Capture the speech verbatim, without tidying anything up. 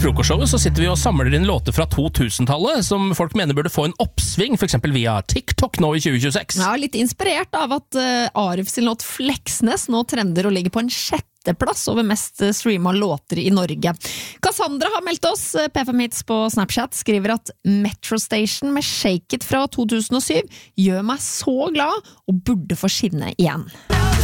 frokostshowet så sitter vi og samler inn låter fra to tusen-tallet som folk mener burde få en oppsving, for eksempel via TikTok nå i tjue tjueseks. Ja, litt inspirert av at uh, Arif sin låt Fleksnes nå trender å ligge på en sjetteplass over mest streama låter i Norge. Cassandra har meldt oss, P fem Hits på Snapchat, skriver at Metro Station med Shake It fra to tusen og syv gjør meg så glad og burde få skinne igjen.